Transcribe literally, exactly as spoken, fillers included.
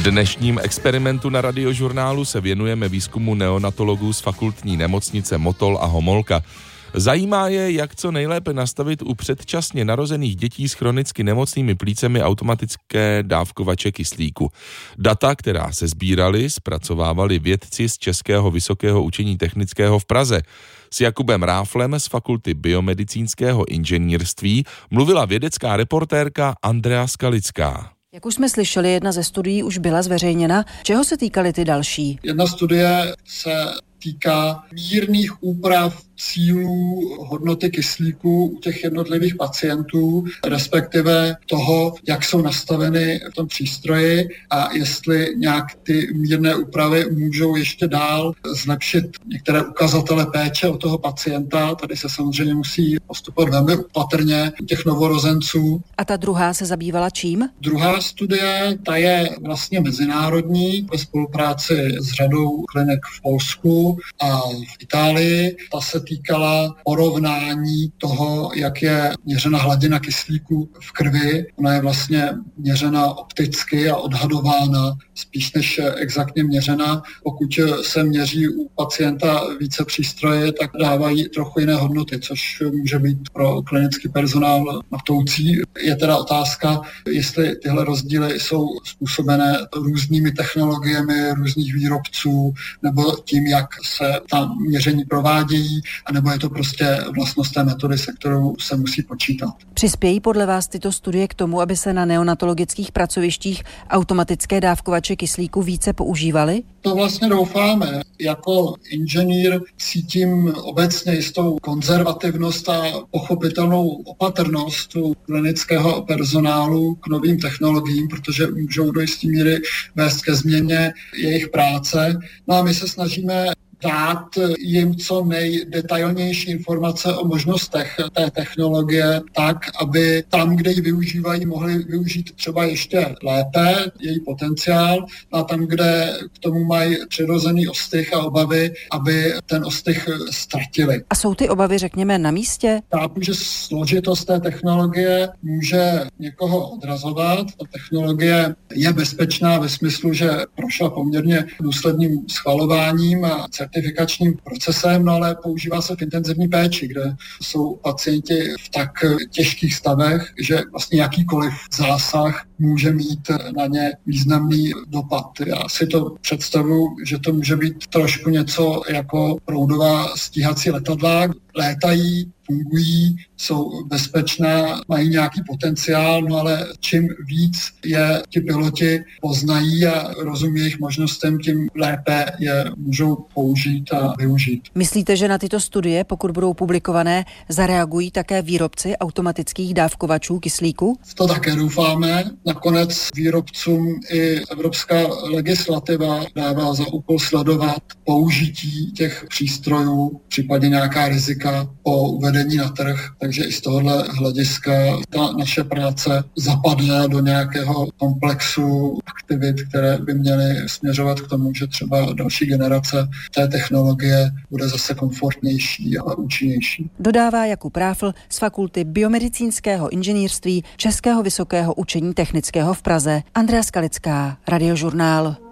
V dnešním experimentu na Radiožurnálu se věnujeme výzkumu neonatologů z fakultní nemocnice Motol a Homolka. Zajímá je, jak co nejlépe nastavit u předčasně narozených dětí s chronicky nemocnými plícemi automatické dávkovače kyslíku. Data, která se sbíraly, zpracovávali vědci z Českého vysokého učení technického v Praze. S Jakubem Ráflem z Fakulty biomedicínského inženýrství mluvila vědecká reportérka Andrea Skalická. Jak už jsme slyšeli, jedna ze studií už byla zveřejněna. Čeho se týkaly ty další? Jedna studie se týká mírných úprav cílů hodnoty kyslíku u těch jednotlivých pacientů, respektive toho, jak jsou nastaveny v tom přístroji a jestli nějak ty mírné úpravy můžou ještě dál zlepšit některé ukazatele péče o toho pacienta. Tady se samozřejmě musí postupovat velmi opatrně u těch novorozenců. A ta druhá se zabývala čím? Druhá studie, ta je vlastně mezinárodní ve spolupráci s řadou klinik v Polsku a v Itálii. Ta se týkala porovnání toho, jak je měřena hladina kyslíku v krvi. Ona je vlastně měřena opticky a odhadována spíš než exaktně měřena. Pokud se měří u pacienta více přístroje, tak dávají trochu jiné hodnoty, což může být pro klinický personál matoucí. Je teda otázka, jestli tyhle rozdíly jsou způsobené různými technologiemi různých výrobců nebo tím, jak se ta měření provádějí, anebo je to prostě vlastnost té metody, se kterou se musí počítat. Přispějí podle vás tyto studie k tomu, aby se na neonatologických pracovištích automatické dávkovače kyslíku více používaly? To vlastně doufáme. Jako inženýr cítím obecně jistou konzervativnost a pochopitelnou opatrnost u klinického personálu k novým technologiím, protože můžou do jisté míry vést ke změně jejich práce. No a my se snažíme dát jim co nejdetailnější informace o možnostech té technologie tak, aby tam, kde ji využívají, mohli využít třeba ještě lépe její potenciál a tam, kde k tomu mají přirozený ostych a obavy, aby ten ostych ztratili. A jsou ty obavy, řekněme, na místě? Chápu, že složitost té technologie může někoho odrazovat. Ta technologie je bezpečná ve smyslu, že prošla poměrně důsledným schvalováním a certifikačním procesem, no ale používá se v intenzivní péči, kde jsou pacienti v tak těžkých stavech, že vlastně jakýkoliv zásah může mít na ně významný dopad. Já si to představuji, že to může být trošku něco jako proudová stíhací letadla. Létají, fungují, jsou bezpečná, mají nějaký potenciál, no ale čím víc je ti piloti poznají a rozumí jejich možnostem, tím lépe je můžou použít a využít. Myslíte, že na tyto studie, pokud budou publikované, zareagují také výrobci automatických dávkovačů kyslíku? V to také doufáme. Nakonec výrobcům i evropská legislativa dává za úkol sledovat použití těch přístrojů, případně nějaká rizika po uvedení na trh, takže i z tohohle hlediska ta naše práce zapadá do nějakého komplexu aktivit, které by měly směřovat k tomu, že třeba další generace té technologie bude zase komfortnější a účinnější. Dodává Jakub Ráfl z Fakulty biomedicínského inženýrství Českého vysokého učení technického v Praze. Andrea Skalická, Radiožurnál.